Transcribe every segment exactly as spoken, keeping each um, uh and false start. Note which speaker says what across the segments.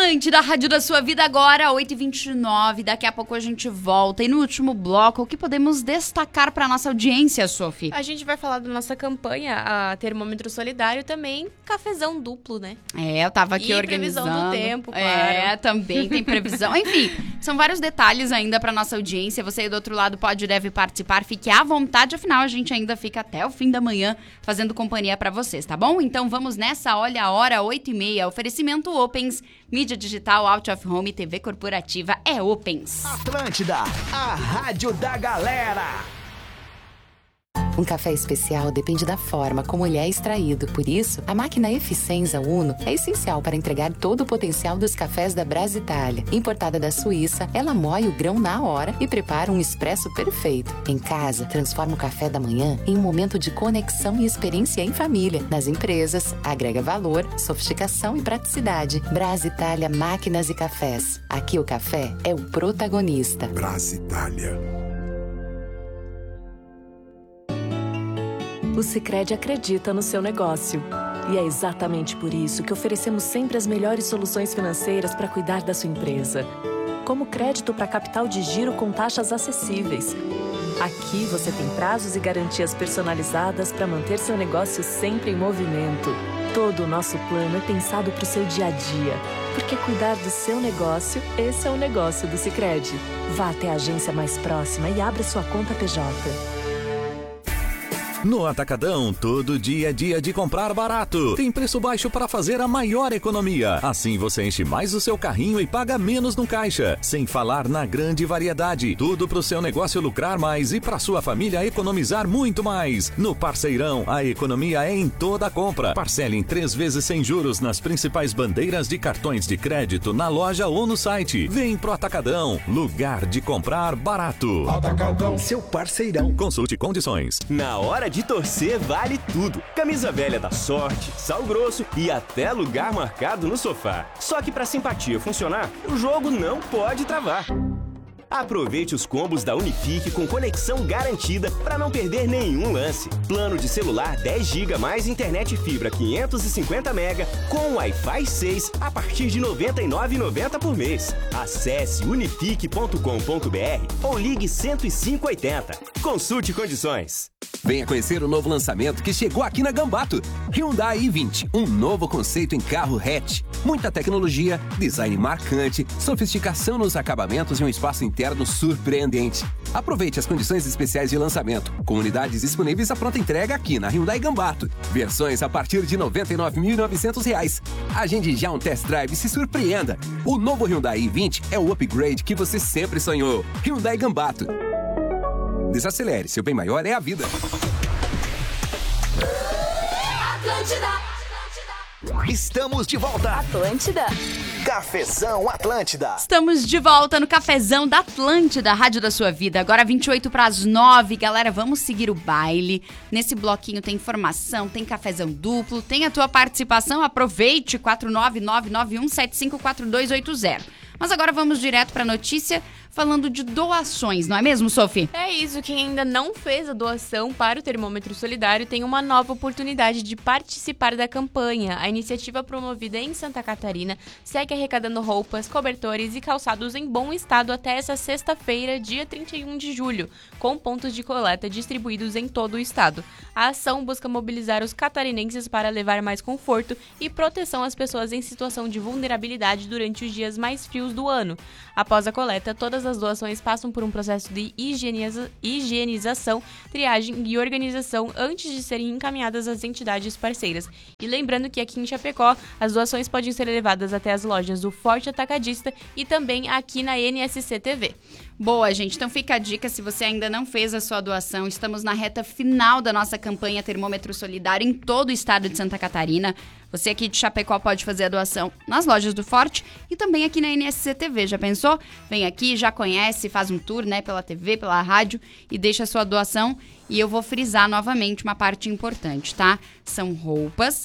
Speaker 1: Atlântida, rádio da sua vida agora, oito e vinte e nove. Daqui a pouco a gente volta. E no último bloco, o que podemos destacar para nossa audiência, Sophie?
Speaker 2: A gente vai falar da nossa campanha, a Termômetro Solidário, também cafezão duplo, né?
Speaker 1: É, eu tava aqui
Speaker 2: e
Speaker 1: organizando.
Speaker 2: previsão do tempo, claro.
Speaker 1: É, também tem previsão. Enfim, são vários detalhes ainda para nossa audiência. Você aí do outro lado pode e deve participar. Fique à vontade, afinal a gente ainda fica até o fim da manhã fazendo companhia para vocês, tá bom? Então vamos nessa, olha a hora, oito e meia. Oferecimento Opens, mídia digital, out of home, T V corporativa é Opens.
Speaker 3: Atlântida, a rádio da galera.
Speaker 4: Um café especial depende da forma como ele é extraído. Por isso, a máquina Eficienza Uno é essencial para entregar todo o potencial dos cafés da Brasitália. Importada da Suíça, ela moe o grão na hora e prepara um expresso perfeito. Em casa, transforma o café da manhã em um momento de conexão e experiência em família. Nas empresas, agrega valor, sofisticação e praticidade. Brasitália Máquinas e Cafés. Aqui o café é o protagonista.
Speaker 5: Brasitália.
Speaker 6: O Sicredi acredita no seu negócio. E é exatamente por isso que oferecemos sempre as melhores soluções financeiras para cuidar da sua empresa. Como crédito para capital de giro com taxas acessíveis. Aqui você tem prazos e garantias personalizadas para manter seu negócio sempre em movimento. Todo o nosso plano é pensado para o seu dia a dia. Porque cuidar do seu negócio, esse é o negócio do Sicredi. Vá até a agência mais próxima e abra sua conta P J.
Speaker 7: No Atacadão, todo dia é dia de comprar barato. Tem preço baixo para fazer a maior economia. Assim você enche mais o seu carrinho e paga menos no caixa. Sem falar na grande variedade. Tudo para o seu negócio lucrar mais e para sua família economizar muito mais. No Parceirão, a economia é em toda a compra. Parcele em três vezes sem juros nas principais bandeiras de cartões de crédito na loja ou no site. Vem pro Atacadão, lugar de comprar barato.
Speaker 3: Atacadão, seu parceirão.
Speaker 7: Consulte condições.
Speaker 8: Na hora de De torcer vale tudo. Camisa velha da sorte, sal grosso e até lugar marcado no sofá. Só que pra simpatia funcionar, o jogo não pode travar. Aproveite os combos da Unifique com conexão garantida para não perder nenhum lance. Plano de celular dez gigas mais internet fibra quinhentos e cinquenta megas com Wi-Fi seis a partir de noventa e nove reais e noventa centavos por mês. Acesse unifique ponto com ponto br ou ligue cento e cinco oitenta. Consulte condições.
Speaker 9: Venha conhecer o novo lançamento que chegou aqui na Gambato. Hyundai i vinte, um novo conceito em carro hatch. Muita tecnologia, design marcante, sofisticação nos acabamentos e um espaço interno surpreendente. Aproveite as condições especiais de lançamento, com unidades disponíveis à pronta entrega aqui na Hyundai Gambato. Versões a partir de noventa e nove mil e novecentos reais. Agende já um test drive e se surpreenda. O novo Hyundai i vinte é o upgrade que você sempre sonhou. Hyundai Gambato. Desacelere, seu bem maior é a vida.
Speaker 3: Atlântida. Estamos de volta.
Speaker 10: Atlântida.
Speaker 3: Cafezão Atlântida.
Speaker 1: Estamos de volta no Cafezão da Atlântida, rádio da sua vida. Agora vinte e oito para as nove. Galera, vamos seguir o baile. Nesse bloquinho tem informação, tem cafezão duplo, tem a tua participação. Aproveite, quatro nove nove nove um sete cinco quatro dois oito zero. Mas agora vamos direto para a notícia falando de doações, não é mesmo, Sophie?
Speaker 2: É isso, quem ainda não fez a doação para o Termômetro Solidário tem uma nova oportunidade de participar da campanha. A iniciativa promovida em Santa Catarina segue arrecadando roupas, cobertores e calçados em bom estado até essa sexta-feira, dia trinta e um de julho, com pontos de coleta distribuídos em todo o estado. A ação busca mobilizar os catarinenses para levar mais conforto e proteção às pessoas em situação de vulnerabilidade durante os dias mais frios do ano. Após a coleta, todas as doações passam por um processo de higieniza- higienização, triagem e organização antes de serem encaminhadas às entidades parceiras. E lembrando que aqui em Chapecó, as doações podem ser levadas até as lojas do Forte Atacadista e também aqui na N S C T V.
Speaker 1: Boa, gente. Então fica a dica, se você ainda não fez a sua doação, estamos na reta final da nossa campanha Termômetro Solidário em todo o estado de Santa Catarina. Você aqui de Chapecó pode fazer a doação nas lojas do Forte e também aqui na N S C T V. Já pensou? Vem aqui, já conhece, faz um tour, né, pela T V, pela rádio e deixa a sua doação. E eu vou frisar novamente uma parte importante, tá? São roupas,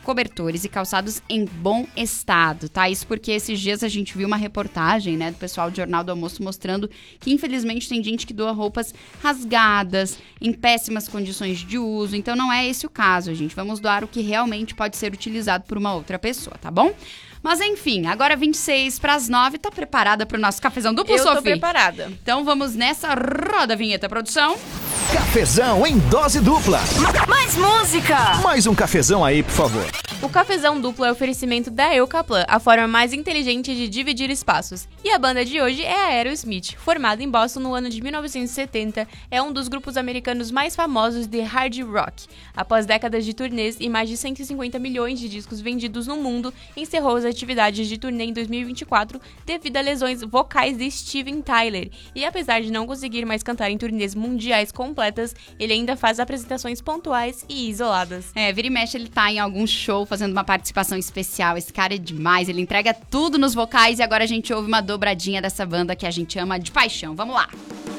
Speaker 1: cobertores e calçados em bom estado, tá? Isso porque esses dias a gente viu uma reportagem, né, do pessoal do Jornal do Almoço mostrando que, infelizmente, tem gente que doa roupas rasgadas, em péssimas condições de uso. Então, não é esse o caso, gente. Vamos doar o que realmente pode ser utilizado por uma outra pessoa, tá bom? Mas enfim, agora vinte e seis para as nove, tá preparada para o nosso cafezão duplo,
Speaker 2: Eu
Speaker 1: Sophie?
Speaker 2: tô preparada.
Speaker 1: Então vamos nessa, roda a vinheta, produção.
Speaker 3: Cafezão em dose dupla.
Speaker 5: Mais música!
Speaker 3: Mais um cafezão aí, por favor.
Speaker 2: O cafezão duplo é oferecimento da Eucaplan, a forma mais inteligente de dividir espaços. E a banda de hoje é a Aerosmith, formada em Boston no ano de mil novecentos e setenta, é um dos grupos americanos mais famosos de hard rock. Após décadas de turnês e mais de cento e cinquenta milhões de discos vendidos no mundo, encerrou as atividades de turnê em dois mil e vinte e quatro devido a lesões vocais de Steven Tyler. E apesar de não conseguir mais cantar em turnês mundiais completas, ele ainda faz apresentações pontuais e isoladas.
Speaker 1: É, vira e mexe, ele tá em algum show fazendo uma participação especial. Esse cara é demais, ele entrega tudo nos vocais e agora a gente ouve uma dobradinha dessa banda que a gente ama de paixão. Vamos lá!